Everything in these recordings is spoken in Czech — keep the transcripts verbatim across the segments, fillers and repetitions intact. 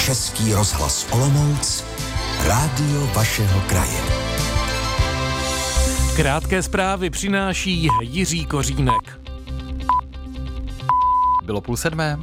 Český rozhlas Olomouc, rádio vašeho kraje. Krátké zprávy přináší Jiří Kořínek. Bylo půl sedmé.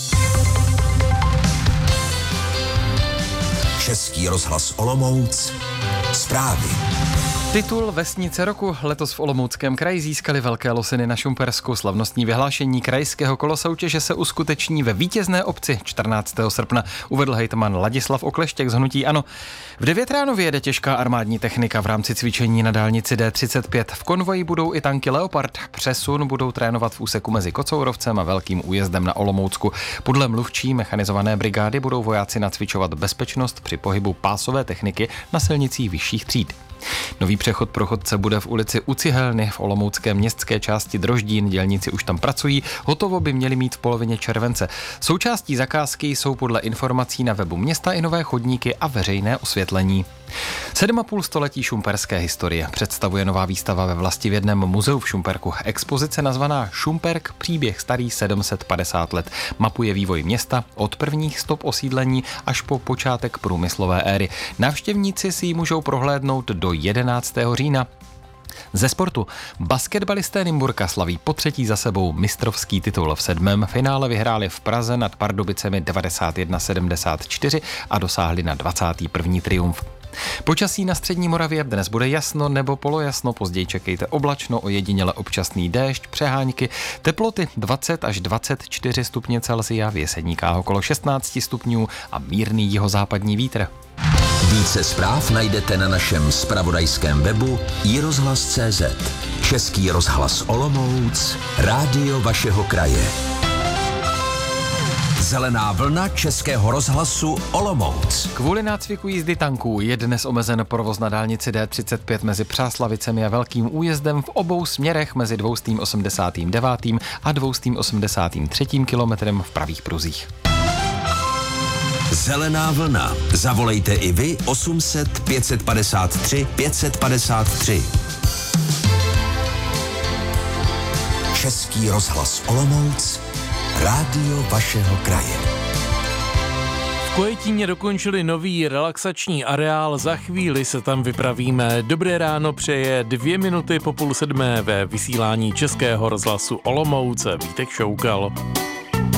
Český rozhlas Olomouc, zprávy. Titul Vesnice roku letos v Olomouckém kraji získali Velké Losiny na Šumpersku. Slavnostní vyhlášení krajského kolosoutěže se uskuteční ve vítězné obci čtrnáctého srpna, uvedl hejtman Ladislav Okleštěk z hnutí ANO. V devět ráno vyjede těžká armádní technika v rámci cvičení na dálnici D třicet pět. V konvoji budou i tanky Leopard. Přesun budou trénovat v úseku mezi Kocourovcem a Velkým Újezdem na Olomoucku. Podle mluvčí mechanizované brigády budou vojáci nacvičovat bezpečnost při pohybu pásové techniky na silnicích vyšších tříd. Nový přechod pro chodce bude v ulici U Cihelny v olomoucké městské části Droždín. Dělníci už tam pracují, hotovo by měli mít v polovině července. Součástí zakázky jsou podle informací na webu města i nové chodníky a veřejné osvětlení. Sedm a půl století šumperské historie představuje nová výstava ve Vlastivědném muzeu v Šumperku. Expozice nazvaná Šumperk, příběh starý sedm set padesát let. Mapuje vývoj města od prvních stop osídlení až po počátek průmyslové éry. Návštěvníci si ji můžou prohlédnout do jedenáctého října. Ze sportu. Basketbalisté Nymburka slaví po třetí za sebou mistrovský titul. V sedmém finále vyhráli v Praze nad Pardubicemi devadesát jedna sedmdesát čtyři a dosáhli na dvacátý první triumf. Počasí na střední Moravě dnes bude jasno nebo polojasno, později čekejte oblačno, ojediněle občasný déšť, přehánky, teploty dvacet až dvacet čtyři stupně Celsia, v Jeseníkách okolo šestnáct stupňů a mírný jihozápadní vítr. Více zpráv najdete na našem zpravodajském webu i rozhlas tečka cé zet. Český rozhlas Olomouc, rádio vašeho kraje. Zelená vlna Českého rozhlasu Olomouc. Kvůli nácviku jízdy tanků je dnes omezen provoz na dálnici D třicet pět mezi Přáslavicemi a Velkým Újezdem v obou směrech mezi dvě stě osmdesát devět a dvě stě osmdesát tři kilometrem v pravých pruzích. Zelená vlna. Zavolejte i vy osm set pět set padesát tři pět set padesát tři. Český rozhlas Olomouc, rádio vašeho kraje. V Kojetíně dokončili nový relaxační areál, za chvíli se tam vypravíme. Dobré ráno přeje dvě minuty po půl sedmé ve vysílání Českého rozhlasu Olomouc Vítek Šoukal.